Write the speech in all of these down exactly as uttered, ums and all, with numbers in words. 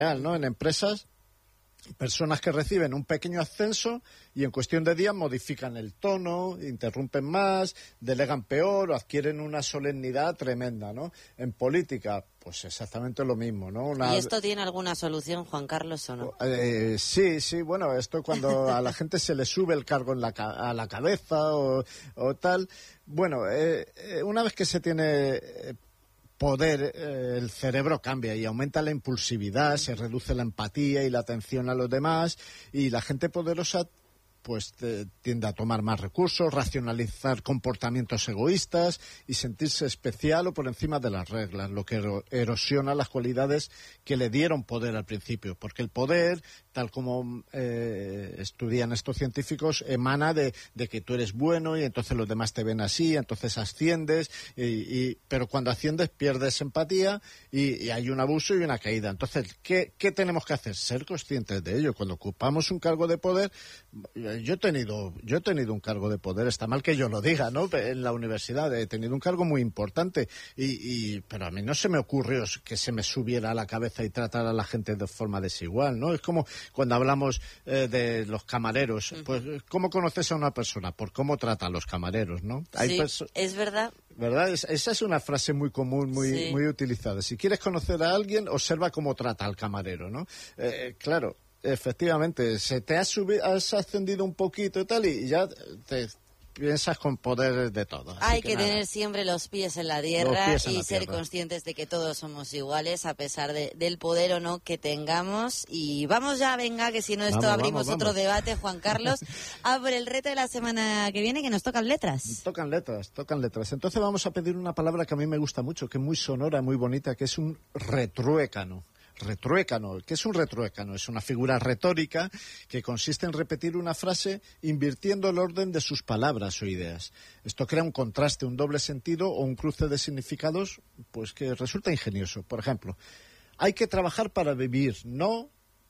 ¿no? En empresas, personas que reciben un pequeño ascenso y en cuestión de días modifican el tono, interrumpen más, delegan peor o adquieren una solemnidad tremenda, ¿no? En política, pues exactamente lo mismo, ¿no? Una... ¿Y esto tiene alguna solución, Juan Carlos, o no? Eh, sí, sí, bueno, esto cuando a la gente se le sube el cargo en la ca- a la cabeza o, o tal. Bueno, eh, eh, una vez que se tiene... Eh, poder, eh, el cerebro cambia y aumenta la impulsividad, se reduce la empatía y la atención a los demás, y la gente poderosa pues te, tiende a tomar más recursos, racionalizar comportamientos egoístas y sentirse especial o por encima de las reglas, lo que ero- erosiona las cualidades que le dieron poder al principio, porque el poder, tal como eh, estudian estos científicos, emana de, de que tú eres bueno y entonces los demás te ven así, entonces asciendes, y, y, pero cuando asciendes pierdes empatía y, y hay un abuso y una caída. Entonces, ¿qué, qué tenemos que hacer? Ser conscientes de ello. Cuando ocupamos un cargo de poder, yo he tenido yo he tenido un cargo de poder, está mal que yo lo diga, ¿no? En la universidad he tenido un cargo muy importante, y, y pero a mí no se me ocurrió que se me subiera a la cabeza y tratara a la gente de forma desigual, ¿no? Es como cuando hablamos eh, de los camareros, uh-huh. Pues ¿cómo conoces a una persona? Por cómo trata a los camareros, ¿no? Sí, Hay perso- es verdad. ¿Verdad? Es, esa es una frase muy común, muy Sí. muy utilizada. Si quieres conocer a alguien, observa cómo trata al camarero, ¿no? Eh, claro, efectivamente, se te has, subido, has ascendido un poquito y tal, y ya te piensas con poder de todo. Así Hay que que nada. tener siempre los pies en la tierra Los pies en y la ser tierra. conscientes de que todos somos iguales a pesar de, del poder o no que tengamos. Y vamos ya, venga, que si no esto Vamos, abrimos vamos, otro vamos. debate, Juan Carlos, a por el reto de la semana que viene, que nos tocan letras. Tocan letras, tocan letras. Entonces vamos a pedir una palabra que a mí me gusta mucho, que es muy sonora, muy bonita, que es un retruécano. Retruécano. ¿Qué es un retruécano? Es una figura retórica que consiste en repetir una frase invirtiendo el orden de sus palabras o ideas. Esto crea un contraste, un doble sentido o un cruce de significados pues que resulta ingenioso. Por ejemplo, hay que trabajar para vivir, no...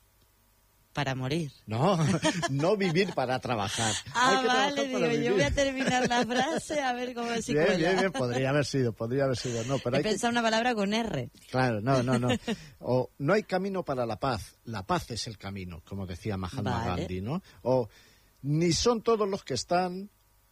Para morir. No, no vivir para trabajar. Ah, Hay que vale, trabajar digo, para yo vivir. voy a terminar la frase a ver cómo se Bien, cuela. bien, bien, podría haber sido, podría haber sido. No, pero He hay que... pensado una palabra con R. Claro, no, no, no. O no hay camino para la paz. La paz es el camino, como decía Mahatma Vale. Gandhi, ¿no? O ni son todos los que están,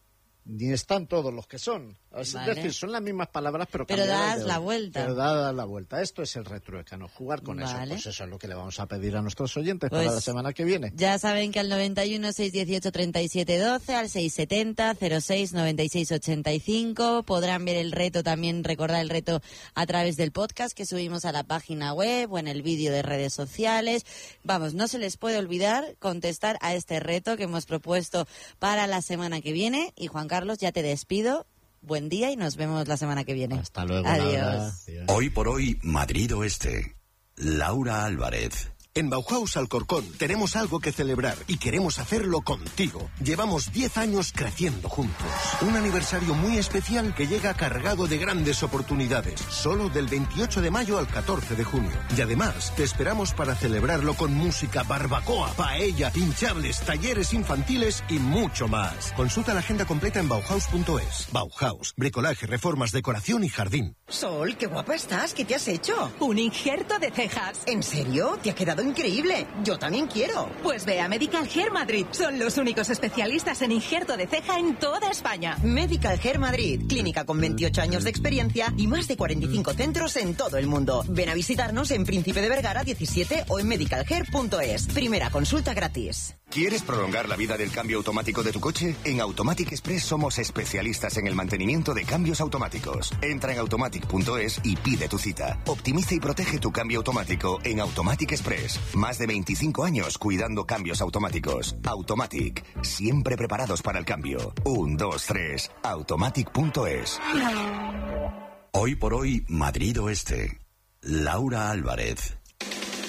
ni están todos los que son. Es Vale. decir, son las mismas palabras, pero Pero cambiadas dadas de la orden. vuelta. Pero dadas la vuelta. Esto es el retruécano, jugar con eso. Vale. Pues eso es lo que le vamos a pedir a nuestros oyentes Pues para la semana que viene. Ya saben que al noventa y uno, seiscientos dieciocho, treinta y siete doce, al seiscientos setenta, cero seis, noventa y seis, ochenta y cinco, podrán ver el reto, también recordar el reto a través del podcast que subimos a la página web o en el vídeo de redes sociales. Vamos, no se les puede olvidar contestar a este reto que hemos propuesto para la semana que viene. Y Juan Carlos, ya te despido. Buen día y nos vemos la semana que viene. Hasta luego. Adiós. Laura. Adiós. Hoy por hoy, Madrid Oeste. Laura Álvarez. En Bauhaus Alcorcón tenemos algo que celebrar y queremos hacerlo contigo. Llevamos diez años creciendo juntos. Un aniversario muy especial que llega cargado de grandes oportunidades. Solo del veintiocho de mayo al catorce de junio. Y además, te esperamos para celebrarlo con música, barbacoa, paella, hinchables, talleres infantiles y mucho más. Consulta la agenda completa en bauhaus punto es. Bauhaus, bricolaje, reformas, decoración y jardín. Sol, qué guapa estás. ¿Qué te has hecho? Un injerto de cejas. ¿En serio? Te ha quedado increíble. Yo también quiero. Pues ve a Medical Hair Madrid. Son los únicos especialistas en injerto de ceja en toda España. Medical Hair Madrid. Clínica con veintiocho años de experiencia y más de cuarenta y cinco centros en todo el mundo. Ven a visitarnos en Príncipe de Vergara diecisiete o en medical hair punto es. Primera consulta gratis. ¿Quieres prolongar la vida del cambio automático de tu coche? En Automatic Express somos especialistas en el mantenimiento de cambios automáticos. Entra en automatic punto es y pide tu cita. Optimiza y protege tu cambio automático en Automatic Express. Más de veinticinco años cuidando cambios automáticos. Automatic, siempre preparados para el cambio. Un, dos, tres, automatic punto es. Hoy por hoy, Madrid Oeste. Laura Álvarez.